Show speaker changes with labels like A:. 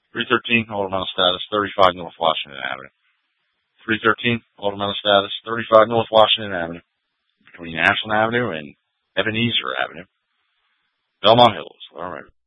A: 313, order mental status, 35 North Washington Avenue. 313, order mental status, 35 North Washington Avenue, between Ashland Avenue and Ebenezer Avenue, Belmont Hills. All right.